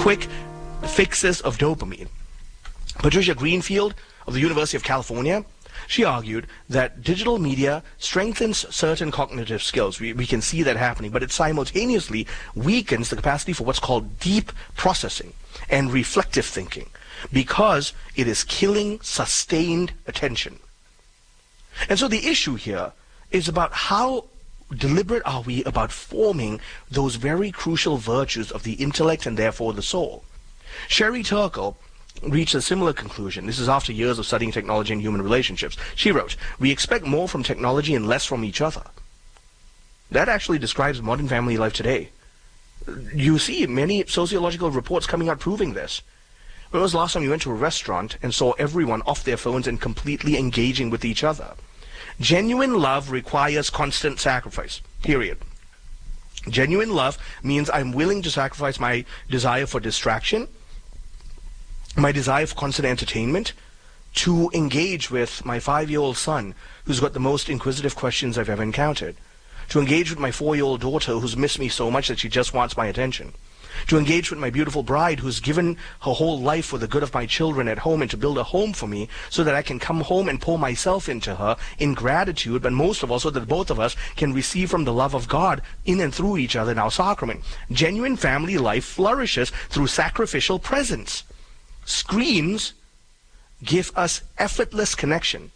quick fixes of dopamine. Patricia Greenfield of the University of California, she argued that digital media strengthens certain cognitive skills. We can see that happening, but it simultaneously weakens the capacity for what's called deep processing and reflective thinking, because it is killing sustained attention. And so the issue here is about how deliberate are we about forming those very crucial virtues of the intellect and therefore the soul. Sherry Turkle reached a similar conclusion. This is after years of studying technology and human relationships. She wrote, "We expect more from technology and less from each other." That actually describes modern family life today. You see many sociological reports coming out proving this. When was the last time you went to a restaurant and saw everyone off their phones and completely engaging with each other? Genuine love requires constant sacrifice, period. Genuine love means I'm willing to sacrifice my desire for distraction, my desire for constant entertainment, to engage with my 5-year-old son who's got the most inquisitive questions I've ever encountered, to engage with my 4-year-old daughter who's missed me so much that she just wants my attention, to engage with my beautiful bride who's given her whole life for the good of my children at home and to build a home for me so that I can come home and pour myself into her in gratitude, but most of all so that both of us can receive from the love of God in and through each other in our sacrament. Genuine family life flourishes through sacrificial presence. Screens give us effortless connection,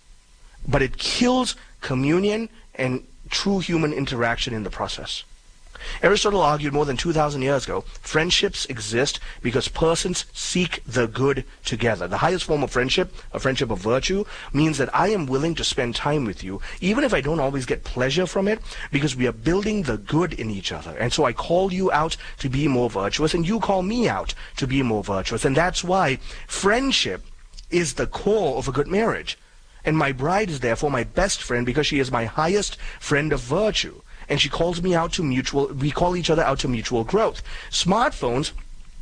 but it kills communion and true human interaction in the process. Aristotle argued more than 2,000 years ago, friendships exist because persons seek the good together. The highest form of friendship, a friendship of virtue, means that I am willing to spend time with you, even if I don't always get pleasure from it, because we are building the good in each other. And so I call you out to be more virtuous, and you call me out to be more virtuous. And that's why friendship is the core of a good marriage. And my bride is therefore my best friend because she is my highest friend of virtue. And she calls me out to we call each other out to mutual growth. Smartphones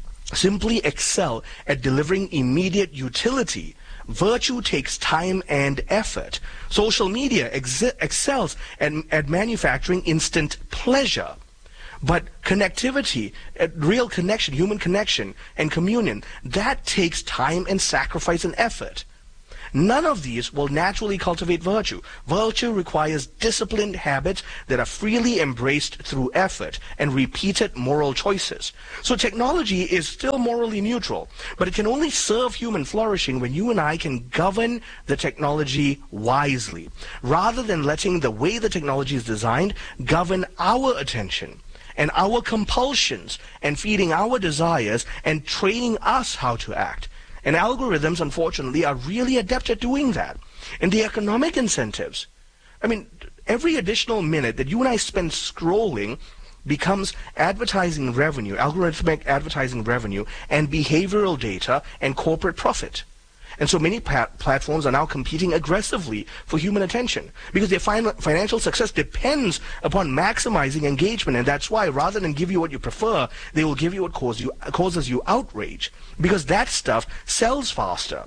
simply excel at delivering immediate utility. Virtue takes time and effort. Social media excels at manufacturing instant pleasure. But connectivity, real connection, human connection and communion, that takes time and sacrifice and effort. None of these will naturally cultivate virtue. Virtue requires disciplined habits that are freely embraced through effort and repeated moral choices. So technology is still morally neutral, but it can only serve human flourishing when you and I can govern the technology wisely, rather than letting the way the technology is designed govern our attention and our compulsions and feeding our desires and training us how to act. And algorithms, unfortunately, are really adept at doing that. And the economic incentives, I mean, every additional minute that you and I spend scrolling becomes advertising revenue, algorithmic advertising revenue, and behavioral data and corporate profit. And so many platforms are now competing aggressively for human attention because their financial success depends upon maximizing engagement. And that's why rather than give you what you prefer, they will give you what causes you outrage, because that stuff sells faster.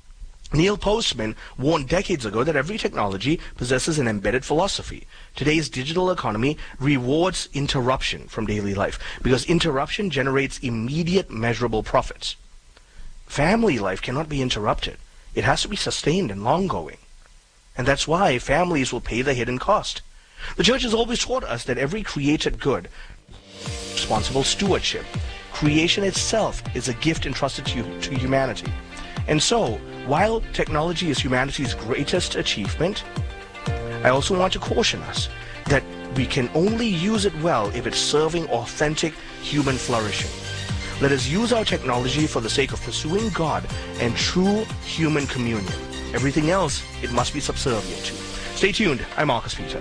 Neil Postman warned decades ago that every technology possesses an embedded philosophy. Today's digital economy rewards interruption from daily life because interruption generates immediate measurable profits. Family life cannot be interrupted. It has to be sustained and long-going. And that's why families will pay the hidden cost. The church has always taught us that every created good, responsible stewardship, creation itself is a gift entrusted to humanity. And so, while technology is humanity's greatest achievement, I also want to caution us that we can only use it well if it's serving authentic human flourishing. Let us use our technology for the sake of pursuing God and true human communion. Everything else, it must be subservient to. Stay tuned. I'm Marcus Peter.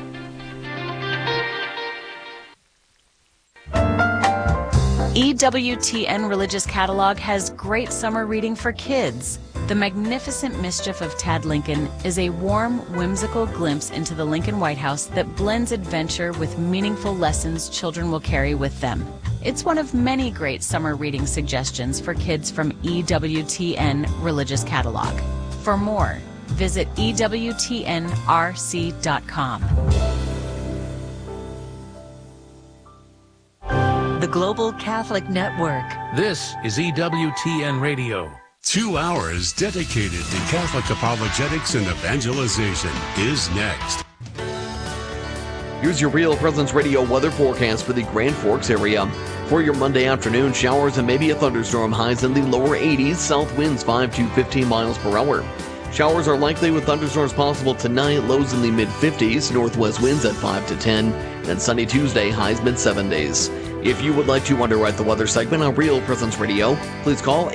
EWTN Religious Catalog has great summer reading for kids. The Magnificent Mischief of Tad Lincoln is a warm, whimsical glimpse into the Lincoln White House that blends adventure with meaningful lessons children will carry with them. It's one of many great summer reading suggestions for kids from EWTN Religious Catalog. For more, visit EWTNRC.com. the Global Catholic Network. This is EWTN Radio. 2 hours dedicated to Catholic apologetics and evangelization is next. Here's your Real Presence Radio weather forecast for the Grand Forks area. For your Monday afternoon, showers and maybe a thunderstorm, highs in the lower 80s, south winds 5 to 15 miles per hour. Showers are likely with thunderstorms possible tonight, lows in the mid-50s, northwest winds at 5 to 10, and sunny Tuesday, highs mid-70s. If you would like to underwrite the weather segment on Real Presence Radio, please call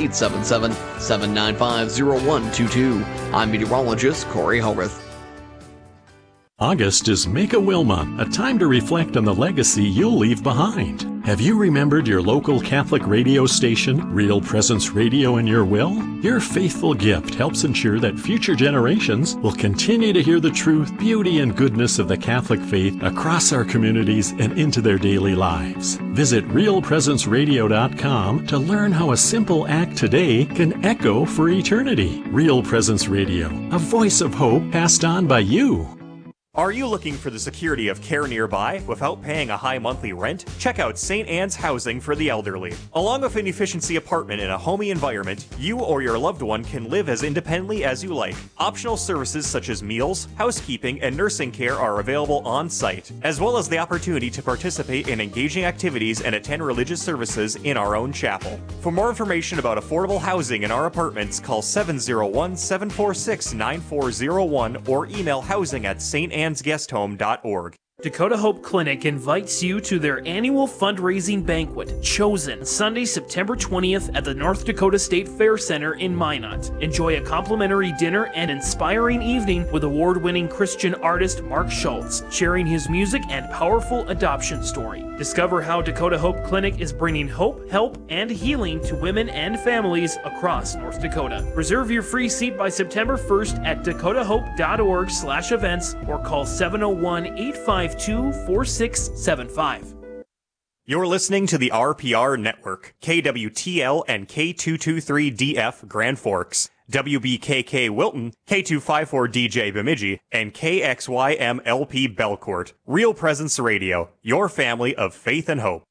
877-795-0122. I'm meteorologist Corey Howarth. August is Make-A-Will Month, a time to reflect on the legacy you'll leave behind. Have you remembered your local Catholic radio station, Real Presence Radio, in your will? Your faithful gift helps ensure that future generations will continue to hear the truth, beauty, and goodness of the Catholic faith across our communities and into their daily lives. Visit realpresenceradio.com to learn how a simple act today can echo for eternity. Real Presence Radio, a voice of hope passed on by you. Are you looking for the security of care nearby without paying a high monthly rent? Check out St. Anne's Housing for the Elderly. Along with an efficiency apartment in a homey environment, you or your loved one can live as independently as you like. Optional services such as meals, housekeeping, and nursing care are available on site, as well as the opportunity to participate in engaging activities and attend religious services in our own chapel. For more information about affordable housing in our apartments, call 701-746-9401 or email housing@stannesguesthome.org. Dakota Hope Clinic invites you to their annual fundraising banquet, Chosen, Sunday, September 20th at the North Dakota State Fair Center in Minot. Enjoy a complimentary dinner and inspiring evening with award-winning Christian artist Mark Schultz, sharing his music and powerful adoption story. Discover how Dakota Hope Clinic is bringing hope, help, and healing to women and families across North Dakota. Reserve your free seat by September 1st at dakotahope.org/events or call 701-852-4675. You're listening to the RPR Network, KWTL and K223DF Grand Forks, WBKK Wilton, K254DJ Bemidji, and KXYMLP Belcourt. Real Presence Radio, your family of faith and hope.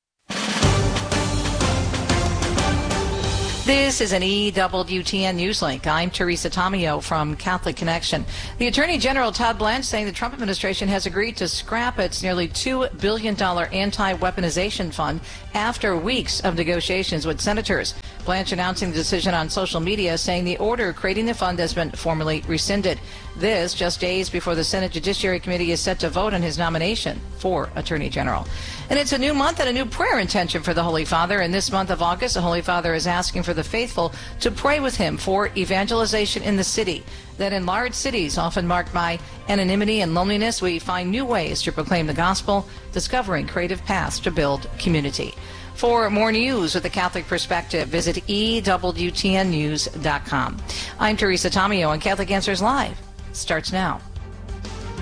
This is an EWTN Newslink. I'm Teresa Tomeo from Catholic Connection. The Attorney General Todd Blanche saying the Trump administration has agreed to scrap its nearly $2 billion anti-weaponization fund after weeks of negotiations with senators. Blanche announcing the decision on social media, saying the order creating the fund has been formally rescinded. This just days before the Senate Judiciary Committee is set to vote on his nomination for Attorney General. And it's a new month and a new prayer intention for the Holy Father. In this month of August, the Holy Father is asking for the faithful to pray with him for evangelization in the city. That in large cities, often marked by anonymity and loneliness, we find new ways to proclaim the gospel, discovering creative paths to build community. For more news with a Catholic perspective, visit EWTNnews.com. I'm Teresa Tomeo, and Catholic Answers Live starts now.